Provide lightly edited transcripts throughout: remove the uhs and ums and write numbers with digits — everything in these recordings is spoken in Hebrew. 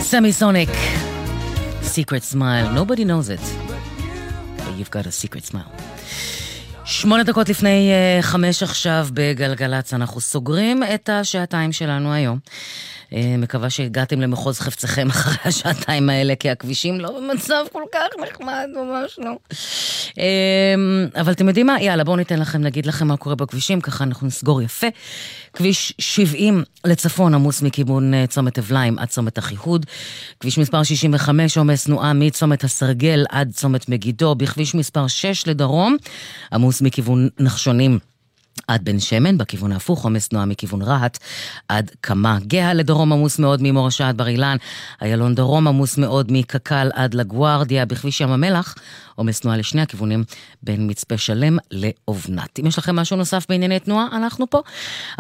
Semisonic, Secret Smile. Nobody knows it, but you've got a secret smile. 8 דקות לפני 5 עכשיו בגלגלץ, אנחנו סוגרים את השעתיים שלנו היום. מקווה שהגעתם למחוז חפצכם אחרי השעתיים האלה, כי הכבישים לא במצב כל כך נחמד, ממש לא. אבל אתם יודעים מה? יאללה, בואו ניתן לכם, נגיד לכם מה קורה בכבישים, ככה אנחנו נסגור יפה. כביש 70 לצפון עמוס מכיוון צומת אבליים עד צומת החיהוד. כביש מספר 65 עומס תנועה מצומת הסרגל עד צומת מגידו. בכביש מספר 6 לדרום עמוס מכיוון נחשונים עד בן שמן, בכיוון ההפוך, עומס תנועה מכיוון רהט עד קמה. גאה לדרום עמוס מאוד ממורשה עד בר אילן, איילון דרום עמוס מאוד מקקל עד לגוארדיה. בכביש ים המלח עומס תנועה לשני הכיוונים בין מצפה שלם לאובנת. אם יש לכם משהו נוסף בענייני תנועה, אנחנו פה 1-800-891-8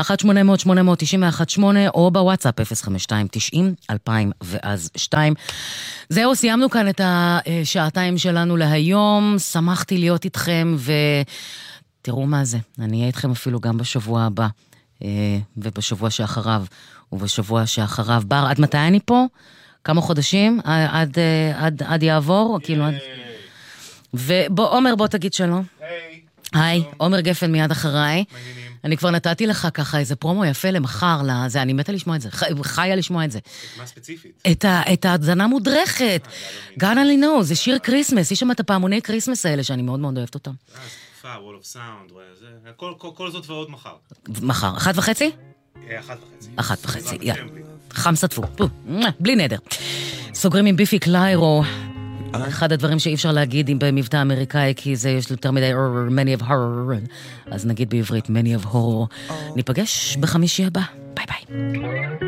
או בוואטסאפ 052-90-2002. זהו, סיימנו כאן את השעתיים שלנו להיום. שמחתי להיות איתכם תראו מה זה, אני אהיה איתכם אפילו גם בשבוע הבא, ובשבוע שאחריו, ובשבוע שאחריו. בר, עד מתי אני פה? כמה חודשים? עד יעבור? כאילו עד... ובוא, עומר, בוא תגיד שלום. היי, עומר גפן מיד אחריי. אני כבר נתתי לך ככה איזה פרומו יפה למחר, לזה, אני מתה לשמוע את זה, חיה לשמוע את זה. מה ספציפית? את ההאזנה מודרכת. God only knows, זה שיר קריסמס, יש שם את הפעמוני קריסמס האלה, שאני מאוד מאוד אוהבת אותם. Wall of Sound, כל זאת ועוד מחר. מחר, 1:30? 1:30. 1:30, יאללה. חמסתפו, בלי נדר. סוגרים עם ביפי קליירו, אחד הדברים שאי אפשר להגיד במבטא אמריקאי, כי זה יש יותר מדי many of horror, אז נגיד בעברית many of horror. ניפגש בחמישי הבא, ביי ביי.